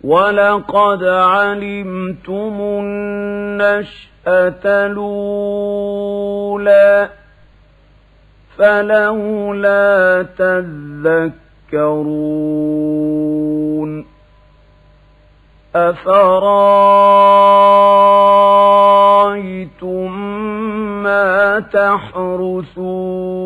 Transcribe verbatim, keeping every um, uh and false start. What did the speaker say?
وَلَقَدْ عَلِمْتُمُ النَّشْأَةَ الْأُولَى فَلَوْلَا تَذَكَّرُونَ أَفَرَأَيْتُمْ مَا تَحْرُثُونَ